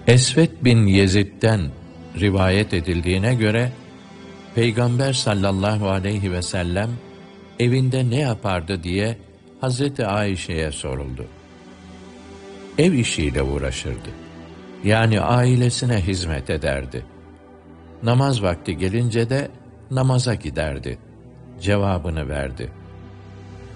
Esved bin Yezid'den rivayet edildiğine göre, Peygamber sallallahu aleyhi ve sellem evinde ne yapardı diye Hazreti Ayşe'ye soruldu. Ev işiyle uğraşırdı. Yani ailesine hizmet ederdi. Namaz vakti gelince de namaza giderdi. Cevabını verdi.